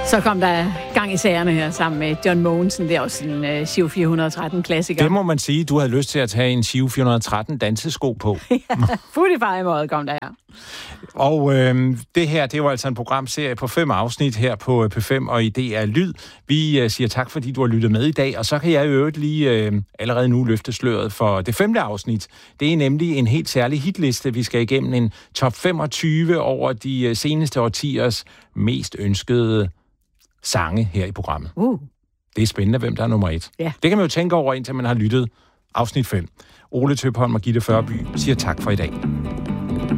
Så kom der gang i sagerne her sammen med John Mogensen. Det er også en Giro 413-klassiker. Det må man sige. Du havde lyst til at tage en Giro 413 dansesko på. Ja, Footify-måde kom der her. Og det her, det var altså en programserie på 5 afsnit her på P5 og i DR Lyd. Vi siger tak, fordi du har lyttet med i dag, og så kan jeg i øvrigt lige allerede nu løfte sløret for det 5. afsnit. Det er nemlig en helt særlig hitliste. Vi skal igennem en top 25 over de seneste årtiers mest ønskede sange her i programmet. Det er spændende, hvem der er nummer 1. Ja. Det kan man jo tænke over, indtil man har lyttet afsnit 5. Ole Tøpholm og Gitte Førby siger tak for i dag.